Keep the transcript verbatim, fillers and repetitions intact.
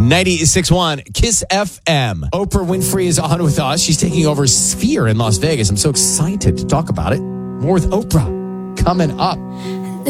ninety-six point one Kiss F M. Oprah Winfrey is on with us. She's taking over Sphere in Las Vegas. I'm so excited to talk about it. More with Oprah coming up.